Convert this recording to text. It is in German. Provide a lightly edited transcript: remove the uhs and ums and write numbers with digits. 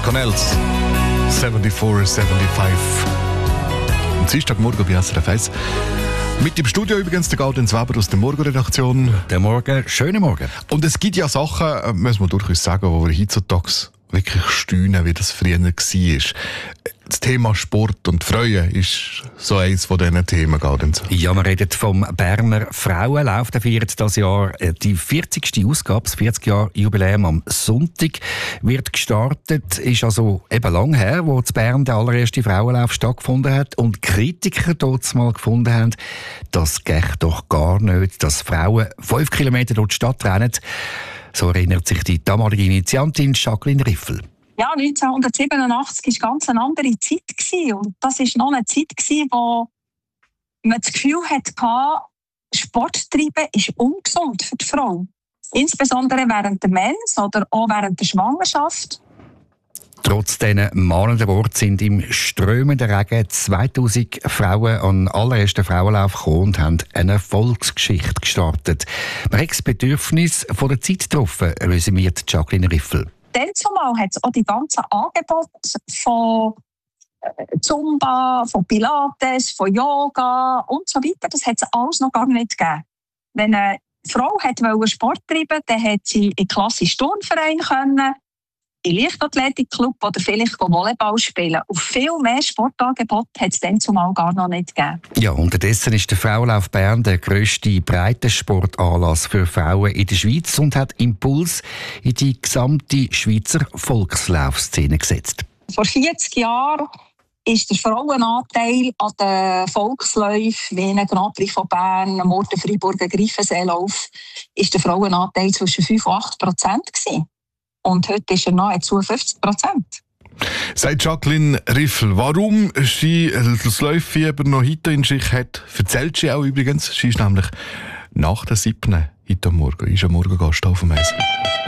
Cornels. 74, 75. Am Dienstagmorgen bei SRF 1. Mit im Studio übrigens der Gaudenz Weber aus der Morgenredaktion. Der Morgen, schönen Morgen. Und es gibt ja Sachen, muss man durchaus sagen, wo wir heutzutage wirklich staunen, wie das früher war. Das Thema Sport und Freuen ist so eines von diesen Themen, Gaudenz. Ja, wir reden vom Berner Frauenlauf. Der feiert dieses Jahr die 40. Ausgabe, das 40-Jahr-Jubiläum am Sonntag wird gestartet. Ist also eben lang her, wo in Bern der allererste Frauenlauf stattgefunden hat. Und Kritiker dort mal gefunden haben, das geht doch gar nicht, dass Frauen 5 Kilometer durch die Stadt rennen. So erinnert sich die damalige Initiantin Jacqueline Riffel. Ja, 1987 war ganz eine andere Zeit. Und das war noch eine Zeit, wo man das Gefühl hatte, Sport treiben ist ungesund für die Frau. Insbesondere während der Mens oder auch während der Schwangerschaft. Trotz diesen mahnenden Worten sind im strömenden Regen 2000 Frauen an den allerersten Frauenlauf gekommen und haben eine Erfolgsgeschichte gestartet. Man hat das Bedürfnis von der Zeit getroffen, resümiert Jacqueline Riffel. Dann zumal hat es auch die ganzen Angebote von Zumba, von Pilates, von Yoga und so weiter. Das hat es alles noch gar nicht gegeben. Wenn eine Frau wollte Sport treiben, dann hat sie in klassischen Turnverein können, in Leichtathletikclub oder vielleicht Volleyball spielen. Und viel mehr Sportangebote hat es dann zumal gar noch nicht gegeben. Ja, unterdessen ist der Frauenlauf Bern der grösste Breitensportanlass für Frauen in der Schweiz und hat Impuls in die gesamte Schweizer Volkslaufszene gesetzt. Vor 40 Jahren ist der Frauenanteil an den Volksläufen wie ein Grand Prix von Bern, Murten, Freiburg, Greifenseelauf, ist der Frauenanteil zwischen 5 und 8% gewesen. Und heute ist er nahezu 50%. Sagt Jacqueline Riffel, warum sie das Läuffieber noch heute in sich hat, erzählt sie auch übrigens. Sie ist nämlich nach der 7. heute Morgen, ist am Morgengast auf dem Eis.